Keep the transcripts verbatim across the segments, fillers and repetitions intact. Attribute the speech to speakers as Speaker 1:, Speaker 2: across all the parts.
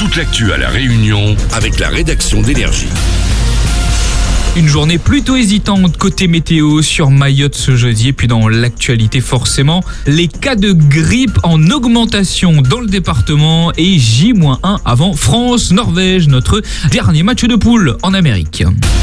Speaker 1: toute l'actu à La Réunion avec la rédaction d'Énergie.
Speaker 2: Une journée plutôt hésitante côté météo sur Mayotte ce jeudi. Et puis dans l'actualité forcément, les cas de grippe en augmentation dans le département et J un avant France-Norvège, notre dernier match de poule en Amérique.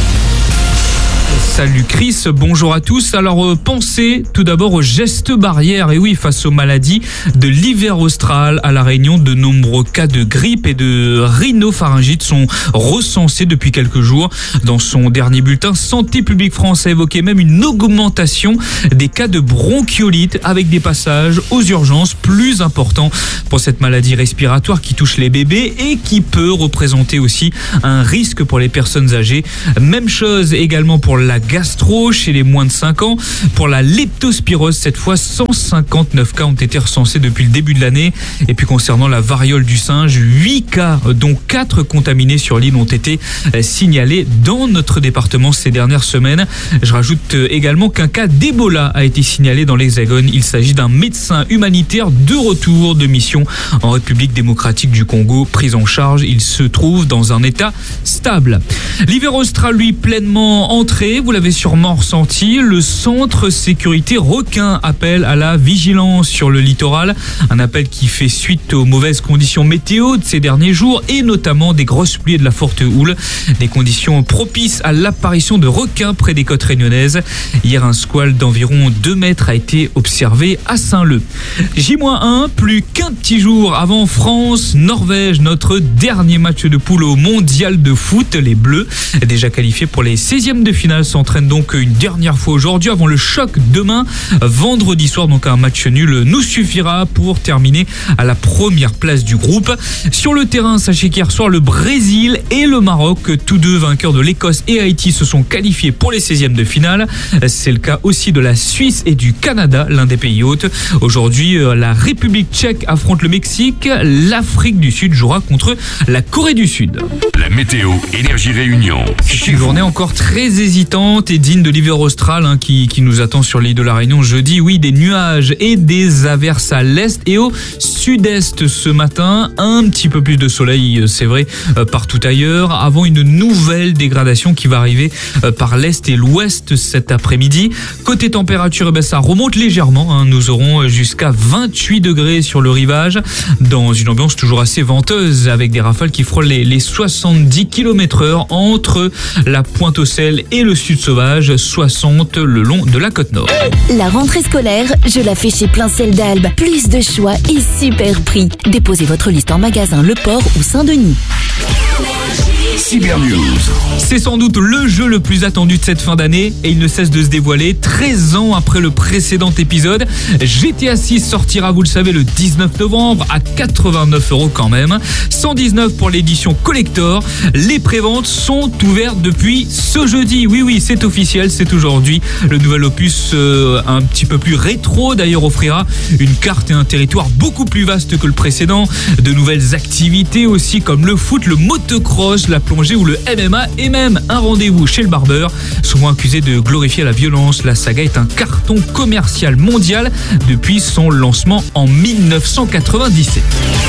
Speaker 2: Salut Chris, bonjour à tous. Alors euh, pensez tout d'abord aux gestes barrières. Et oui, face aux maladies de l'hiver austral à La Réunion, de nombreux cas de grippe et de rhinopharyngite sont recensés depuis quelques jours. Dans son dernier bulletin, Santé publique France a évoqué même une augmentation des cas de bronchiolite avec des passages aux urgences plus importants pour cette maladie respiratoire qui touche les bébés et qui peut représenter aussi un risque pour les personnes âgées. Même chose également pour la gastro chez les moins de cinq ans. Pour la leptospirose, cette fois, cent cinquante-neuf cas ont été recensés depuis le début de l'année. Et puis concernant la variole du singe, huit cas, dont quatre contaminés sur l'île, ont été signalés dans notre département ces dernières semaines. Je rajoute également qu'un cas d'Ebola a été signalé dans l'Hexagone. Il s'agit d'un médecin humanitaire de retour de mission en République démocratique du Congo. Pris en charge, il se trouve dans un état stable. L'hiver austral, lui, pleinement entré. Vous l'avez sûrement ressenti, le centre sécurité requin appelle à la vigilance sur le littoral. Un appel qui fait suite aux mauvaises conditions météo de ces derniers jours et notamment des grosses pluies et de la forte houle. Des conditions propices à l'apparition de requins près des côtes réunionnaises. Hier, un squale d'environ deux mètres a été observé à Saint-Leu. J un, plus qu'un petit jour avant France-Norvège, notre dernier match de poule au mondial de foot. Les Bleus, déjà qualifiés pour les seizièmes de finale, s'entraîne donc une dernière fois aujourd'hui avant le choc demain, vendredi soir. Donc un match nul nous suffira pour terminer à la première place du groupe. Sur le terrain, sachez qu'hier soir, le Brésil et le Maroc, tous deux vainqueurs de l'Écosse et Haïti, se sont qualifiés pour les seizièmes de finale. C'est le cas aussi de la Suisse et du Canada, l'un des pays hôtes. Aujourd'hui, la République tchèque affronte le Mexique. L'Afrique du Sud jouera contre la Corée du Sud.
Speaker 1: La météo Énergie Réunion.
Speaker 2: C'est une journée encore très hésitante et digne de l'hiver austral hein, qui, qui nous attend sur l'île de la Réunion jeudi. Oui, des nuages et des averses à l'est et au sud-est ce matin. Un petit peu plus de soleil, c'est vrai, euh, partout ailleurs, avant une nouvelle dégradation qui va arriver euh, par l'est et l'ouest cet après-midi. Côté température, eh ben, ça remonte légèrement. Hein. Nous aurons jusqu'à vingt-huit degrés sur le rivage, dans une ambiance toujours assez venteuse, avec des rafales qui frôlent les, les soixante-dix kilomètres heure entre la Pointe-aux-Sel et le sud sauvage, soixante le long de la côte nord.
Speaker 3: La rentrée scolaire, je la fais chez Plein Ciel d'Albe. Plus de choix et super prix. Déposez votre liste en magasin Le Port ou Saint-Denis.
Speaker 1: Cyber News.
Speaker 2: C'est sans doute le jeu le plus attendu de cette fin d'année et il ne cesse de se dévoiler. treize ans après le précédent épisode, G T A six sortira, vous le savez, le dix-neuf novembre à quatre-vingt-neuf euros quand même. cent dix-neuf pour l'édition collector. Les préventes sont ouvertes depuis ce jeudi. Oui, oui, c'est officiel, c'est aujourd'hui. Le nouvel opus, euh, un petit peu plus rétro d'ailleurs, offrira une carte et un territoire beaucoup plus vaste que le précédent. De nouvelles activités aussi comme le foot, le motocross, la plongée ou le M M A et même un rendez-vous chez le barbeur. Souvent accusé de glorifier la violence, la saga est un carton commercial mondial depuis son lancement en mille neuf cent quatre-vingt-dix-sept.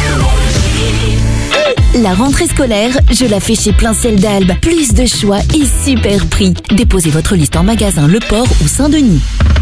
Speaker 3: La rentrée scolaire, je la fais chez Plein Ciel d'Albe. Plus de choix et super prix. Déposez votre liste en magasin Le Port ou Saint-Denis.